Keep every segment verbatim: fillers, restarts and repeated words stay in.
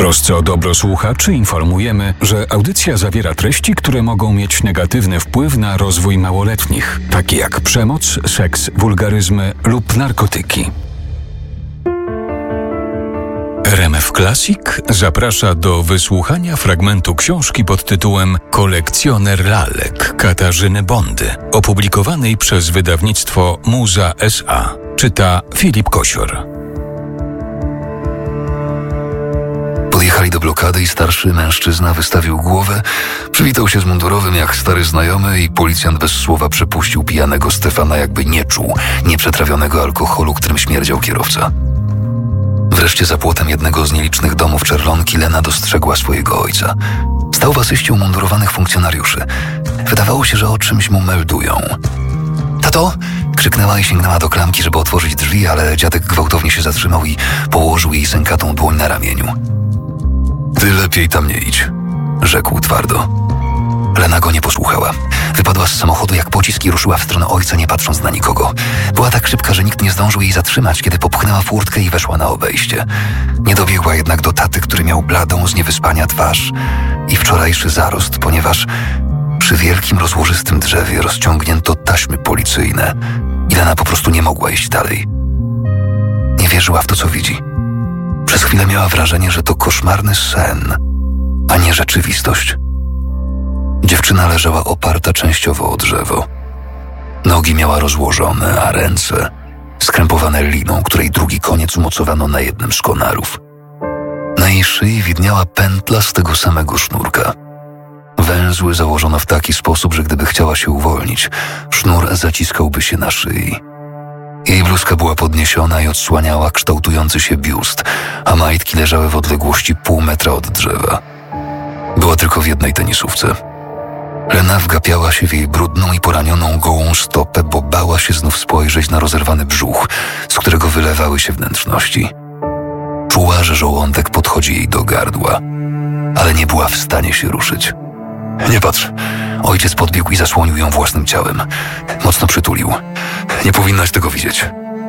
trosce o dobro słuchaczy informujemy, że audycja zawiera treści, które mogą mieć negatywny wpływ na rozwój małoletnich, takie jak przemoc, seks, wulgaryzmy lub narkotyki. R M F Classic zaprasza do wysłuchania fragmentu książki pod tytułem Kolekcjoner lalek Katarzyny Bondy, opublikowanej przez wydawnictwo Muza S A. Czyta Filip Kosior. Podjechali do blokady i starszy mężczyzna wystawił głowę, przywitał się z mundurowym jak stary znajomy i policjant bez słowa przepuścił pijanego Stefana, jakby nie czuł nieprzetrawionego alkoholu, którym śmierdział kierowca. Wreszcie za płotem jednego z nielicznych domów Czerwonki Lena dostrzegła swojego ojca. Stał w asyście umundurowanych funkcjonariuszy. Wydawało się, że o czymś mu meldują. „Tato!” krzyknęła i sięgnęła do klamki, żeby otworzyć drzwi, ale dziadek gwałtownie się zatrzymał i położył jej sękatą dłoń na ramieniu. „Ty lepiej tam nie idź”, rzekł twardo. Lena go nie posłuchała. Wypadła z samochodu jak pocisk i ruszyła w stronę ojca, nie patrząc na nikogo. Była tak szybka, że nikt nie zdążył jej zatrzymać, kiedy popchnęła furtkę i weszła na obejście. Nie dobiegła jednak do taty, który miał bladą z niewyspania twarz i wczorajszy zarost, ponieważ przy wielkim, rozłożystym drzewie rozciągnięto taśmy policyjne i Lena po prostu nie mogła iść dalej. Nie wierzyła w to, co widzi. Przez chwilę miała wrażenie, że to koszmarny sen, a nie rzeczywistość. Dziewczyna leżała oparta częściowo o drzewo. Nogi miała rozłożone, a ręce skrępowane liną, której drugi koniec umocowano na jednym z konarów. Na jej szyi widniała pętla z tego samego sznurka. Węzły założono w taki sposób, że gdyby chciała się uwolnić, sznur zaciskałby się na szyi. Jej bluzka była podniesiona i odsłaniała kształtujący się biust, a majtki leżały w odległości pół metra od drzewa. Była tylko w jednej tenisówce. Lena wgapiała się w jej brudną i poranioną gołą stopę, bo bała się znów spojrzeć na rozerwany brzuch, z którego wylewały się wnętrzności. Czuła, że żołądek podchodzi jej do gardła, ale nie była w stanie się ruszyć. „Nie patrz”. Ojciec podbiegł i zasłonił ją własnym ciałem. Mocno przytulił. „Nie powinnaś tego widzieć”.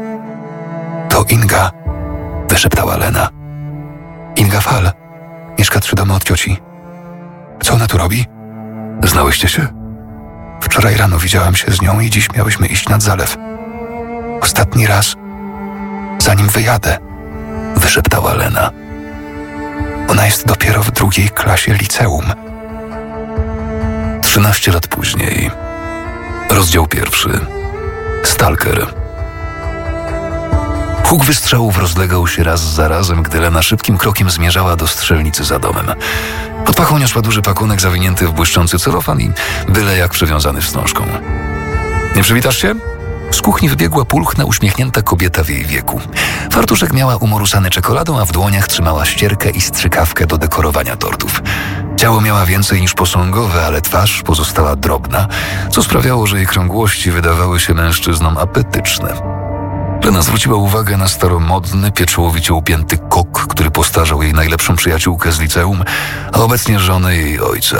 „To Inga”, wyszeptała Lena. „Inga Fal. Mieszka trzy domy od cioci”. „Co ona tu robi?” „Znałyście się?” „Wczoraj rano widziałam się z nią i dziś miałyśmy iść nad zalew. Ostatni raz, zanim wyjadę”, wyszeptała Lena. „Ona jest dopiero w drugiej klasie liceum”. Trzynaście lat później. Rozdział pierwszy. Stalker. Huk wystrzałów rozlegał się raz za razem, gdy Lena szybkim krokiem zmierzała do strzelnicy za domem. Pod pachą niosła duży pakunek zawinięty w błyszczący celofan i byle jak przewiązany wstążką. „Nie przywitasz się?” Z kuchni wybiegła pulchna, uśmiechnięta kobieta w jej wieku. Fartuszek miała umorusany czekoladą, a w dłoniach trzymała ścierkę i strzykawkę do dekorowania tortów. Ciało miała więcej niż posągowe, ale twarz pozostała drobna, co sprawiało, że jej krągłości wydawały się mężczyznom apetyczne. Lena zwróciła uwagę na staromodny, pieczołowicie upięty kok, który postarzał jej najlepszą przyjaciółkę z liceum, a obecnie żonę jej ojca.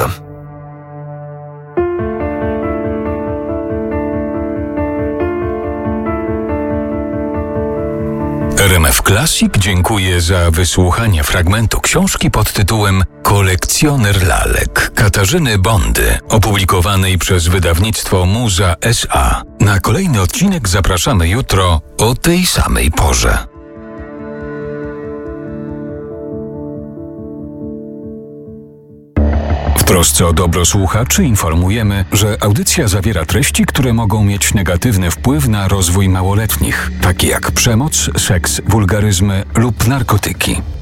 R M F Classic dziękuję za wysłuchanie fragmentu książki pod tytułem Kolekcjoner lalek Katarzyny Bondy, opublikowanej przez wydawnictwo Muza S A. Na kolejny odcinek zapraszamy jutro o tej samej porze. W trosce o dobro słuchaczy informujemy, że audycja zawiera treści, które mogą mieć negatywny wpływ na rozwój małoletnich, takie jak przemoc, seks, wulgaryzmy lub narkotyki.